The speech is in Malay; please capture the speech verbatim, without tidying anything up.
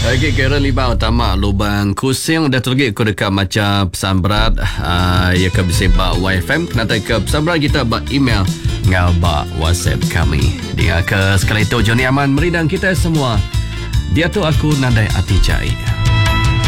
Okey, kira lima utama lubang kusing dah tergik ko dekat macam pesan berat uh, ya ke bisa ba Y F M kena ke pesan berat kita ba email ngau ba WhatsApp kami. Dia ke sekali itu Joni Aman meridang kita semua. Dia tu aku Nandai Ati Cai.